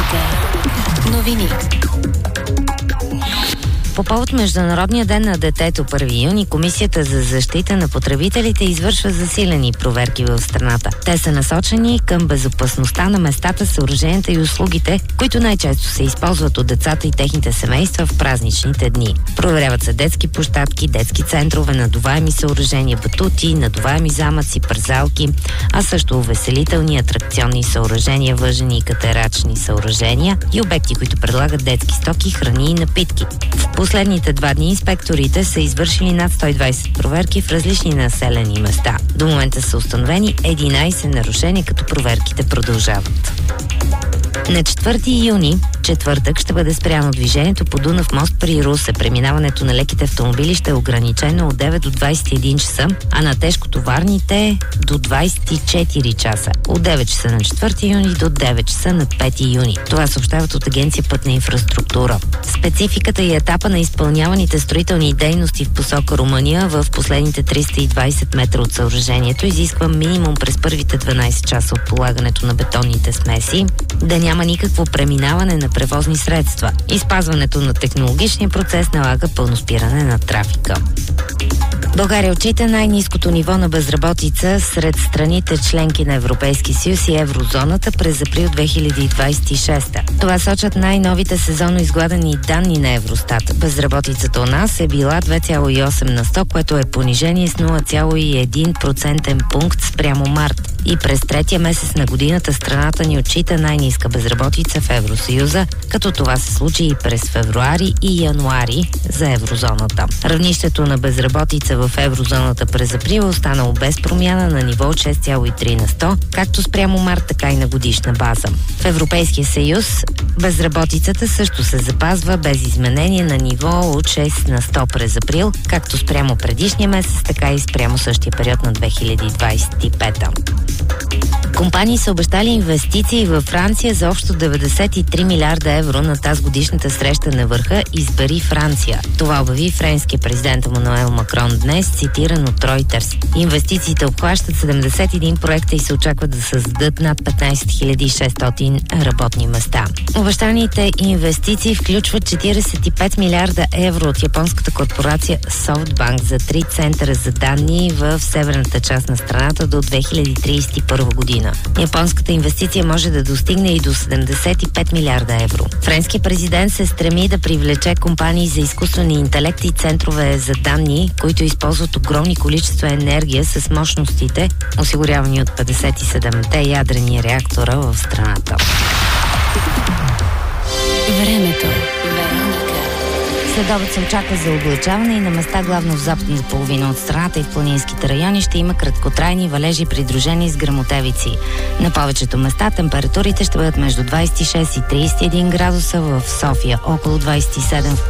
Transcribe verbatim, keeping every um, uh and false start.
Вероника. Новини. По повод Международния ден на детето първи юни, Комисията за защита на потребителите извършва засилени проверки в страната. Те са насочени към безопасността на местата, съоръженията и услугите, които най-често се използват от децата и техните семейства в празничните дни. Проверяват се детски площадки, детски центрове, надуваеми съоръжения, батути, надуваеми замъци, пързалки, а също увеселителни, атракционни съоръжения, въжени и катерачни съоръжения и обекти, които предлагат детски стоки, храни и напитки. В последните два дни инспекторите са извършили над сто и двайсет проверки в различни населени места. До момента са установени единайсет нарушения, като проверките продължават. На четвърти юни, четвъртък, ще бъде спряно движението по Дунав мост при Русе. Преминаването на леките автомобили ще е ограничено от девет до двайсет и един часа, а на тежкотоварните до двайсет и четири часа. От девет часа на четвърти юни до девет часа на пети юни. Това съобщават от Агенция Пътна инфраструктура. Спецификата и етапа на изпълняваните строителни дейности в посока Румъния в последните триста и двайсет метра от съоръжението изисква минимум през първите дванайсет часа от полагането на бетонните смеси да няма никакво преминаване на превозни средства. Изпазването на технологичния процес налага пълно спиране на трафика. България отчита най-ниското ниво на безработица сред страните членки на Европейски съюз и еврозоната през април две хиляди двайсет и шеста. Това сочат най-новите сезонно изгладени данни на Евростат. Безработицата у нас е била две цяло и осем на сто, което е понижение с нула цяло и един процентен пункт спрямо март. И през третия месец на годината страната ни отчита най-ниска безработица в Евросъюза, като това се случи и през февруари и януари за еврозоната. Равнището на безработица в еврозоната през април е останало без промяна на ниво от шест цяло и три на сто, както спрямо март, така и на годишна база. В Европейския съюз безработицата също се запазва без изменение на ниво от шест на сто през април, както спрямо предишния месец, така и спрямо същия период на две хиляди двайсет и пета. Компании са обещали инвестиции във Франция за общо деветдесет и три милиарда евро на тази годишната среща на върха "Избери Франция". Това обяви френския президент Емануел Макрон днес, цитиран от Reuters. Инвестициите обхващат седемдесет и един проекта и се очаква да създадат над петнайсет хиляди и шестстотин работни места. Обещаните инвестиции включват четирийсет и пет милиарда евро от японската корпорация SoftBank за три центъра за данни в северната част на страната до две хиляди трийсет и първа година. Японската инвестиция може да достигне и до седемдесет и пет милиарда евро. Френският президент се стреми да привлече компании за изкуствени интелект и центрове за данни, които използват огромни количества енергия с мощностите, осигурявани от петдесет и седемте ядрени реактора в страната. Времето. Следобед се очаква за облачаване и на места, главно в западната половина от страната и в планинските райони, ще има краткотрайни валежи, придружени с гръмотевици. На повечето места температурите ще бъдат между двайсет и шест и трийсет и един градуса, в София около двайсет и седем, в